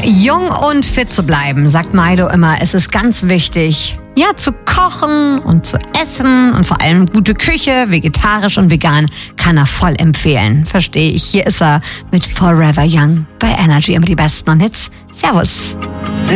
jung und fit zu bleiben, sagt Milo immer, es ist ganz wichtig, ja, zu kochen und zu essen und vor allem gute Küche, vegetarisch und vegan, kann er voll empfehlen. Verstehe ich. Hier ist er mit Forever Young bei Energy, immer die besten Hits. Servus.